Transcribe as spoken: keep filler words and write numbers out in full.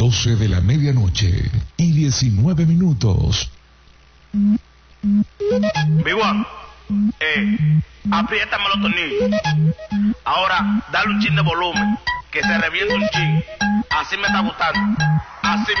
doce de la medianoche y diecinueve minutos. Biguan, eh, apriétame los tornillos. Ahora, dale un chin de volumen, que se reviente un chin. Así me está gustando. Así